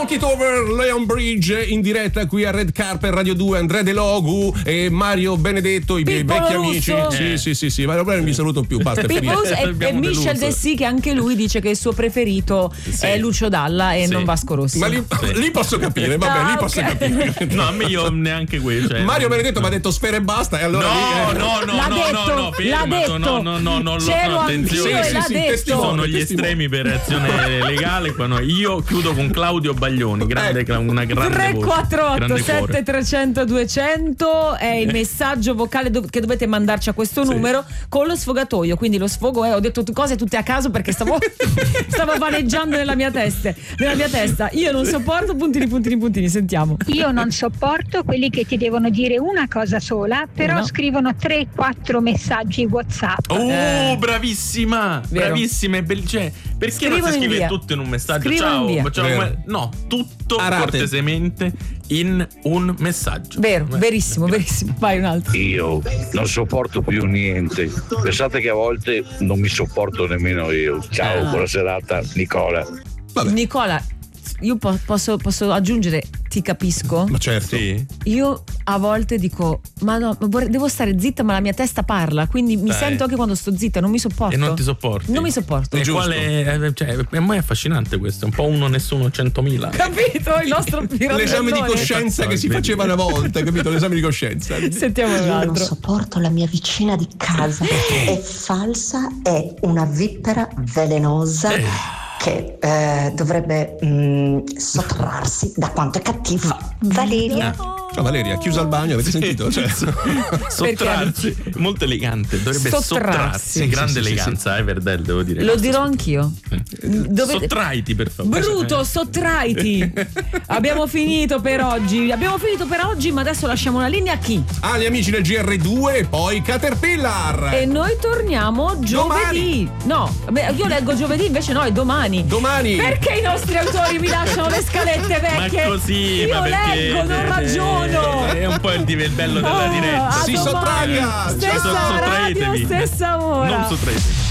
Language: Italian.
Walk It Over Leon Bridge in diretta qui a Red Carpet Radio 2. Andrea De Logu e Mario Benedetto, i miei vecchi amici. Sì. Ma non mi saluto più, basta. E Michel Dessy, che anche lui dice che il suo preferito è Lucio Dalla e non Vasco Rossi. Ma lì posso capire, vabbè, lì posso capire. No, a me io neanche quello. Cioè, Mario Benedetto mi ha detto sfera e basta, e allora no, attenzione. Ci sono gli estremi per azione legale. Quando io chiudo con Claudio Baglioni, una grande 348 7300 200 è il messaggio vocale che dovete mandarci a questo numero con lo sfogatoio. Quindi lo sfogo ho detto cose tutte a caso perché stavo vaneggiando nella mia testa. Io non sopporto puntini, sentiamo. Io non sopporto quelli che ti devono dire una cosa sola, però scrivono 3-4 messaggi WhatsApp. Bravissima, cioè, perché Scrivono non si scrive via. tutto in un messaggio? Scrivono Ciao, no, tutto cortesemente in un messaggio. Vero, verissimo. Vai un altro. Io non sopporto più niente. Pensate che a volte non mi sopporto nemmeno io. Ciao, buona serata, Nicola. Vabbè. Nicola, io posso aggiungere, ti capisco? Ma certo. Sì. Io a volte dico, ma no, devo stare zitta, ma la mia testa parla, quindi mi sento anche quando sto zitta, non mi sopporto. E non ti sopporti? Non mi sopporto. E per me è affascinante questo, è un po' uno nessuno 100.000. Capito? Il nostro l'esame di coscienza che si faceva una volta, capito? L'esame di coscienza. Sentiamo un Io non altro. sopporto la mia vicina di casa, è falsa, è una vippera velenosa che dovrebbe sottrarsi da quanto è cattiva. Valeria. Ciao Valeria, chiusa al bagno, avete sentito? Cioè. Sottrarsi, molto elegante, dovrebbe sottrarsi. Grande eleganza, Everdell, devo dire. Lo dirò anch'io. Sottraiti, per favore. Bruto, sottraiti. Abbiamo finito per oggi, ma adesso lasciamo la linea a chi? Agli amici del GR2 e poi Caterpillar. E noi torniamo giovedì. No, io leggo giovedì, invece no, è domani. Perché i nostri autori mi lasciano le scalette vecchie? Ma così, io leggo, non ragiono. È un po' il bello della diretta. Si sottragga. Stessa radio, stessa ora. Non sottraetevi.